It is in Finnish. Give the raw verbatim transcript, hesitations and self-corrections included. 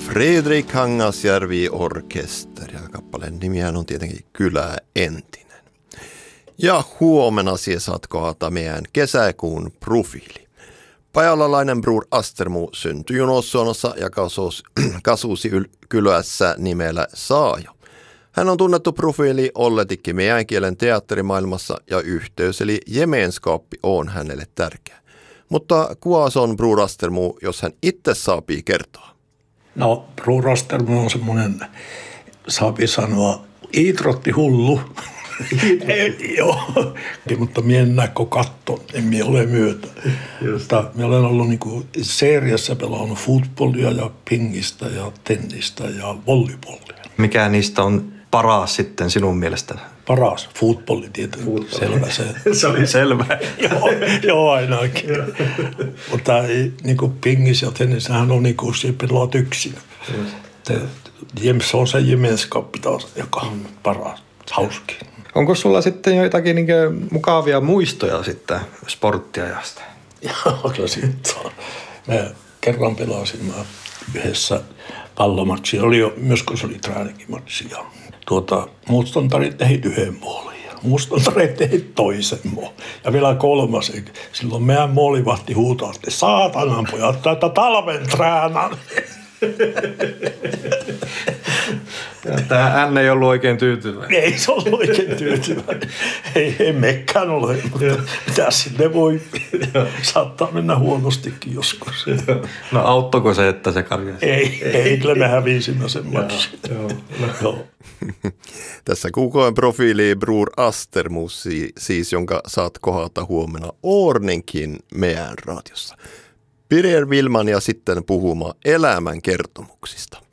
Fredrik Hangasjärvi Orkester ja kappaleen nimihän on tietenkin Kylä entinen. Ja huomenna siis saat kohata meidän kesäkuun profiili. Pajalalainen Bror Astermo syntyi Junossuonossa ja kasus, kasusi kylässä nimellä Saajo. Hän on tunnettu profiili olletikki meidän kielen teatterimaailmassa ja yhteys eli jemenskaappi on hänelle tärkeä. Mutta kuva on Bror Astermo, jos hän itse saapii kertoa? No, Bror Astermo on semmoinen, saapi sanoa, iitrotti hullu. Ei, joo, mutta minä en näkö katton, en minä ole myötä. Mutta minä olen ollut niinku seriassa pelannut futbollia ja pingistä ja tennistä ja volleyballia. Mikä niistä on paras sitten sinun mielestä? Paras, futbolli tietenkin, selvä se. Se oli selvä. joo, joo, ainakin. Mutta niinku pingis ja tennissähän on niinku, se pelaat yksin. Se on se jemenskaappi taas, joka on paras, hauskin. Onko sulla sitten joitakin niin mukavia muistoja sitten sporttiajasta? Joo, kyllä siitä on. Mä kerran pelasin mä yhdessä pallomatsia. Oli jo, myös kun se oli träänikimatsi. Ja tuota, mustantarit tehit yhden moolin ja mustantarit tehit toisen moolin. Ja vielä kolmas. Silloin meidän moolivahti huutaa, että saatanan pojat, tätä talven träänan. Tämä N ei ollut oikein tyytyväinen. Ei se ollut oikein tyytyväinen. Ei, ei mekään ole, mutta mitä sinne voi. Saattaa mennä huonostikin joskus. No auttoiko se, että se karjasi? Ei, ei kyllä me hävisimme sen matsin. Joo. Tässä kuukauden profiili Bror Astermo, siis jonka saat kohdata huomenna Orninkin meidän radiossa. Pirjer Vilman ja sitten puhumaan elämän kertomuksista.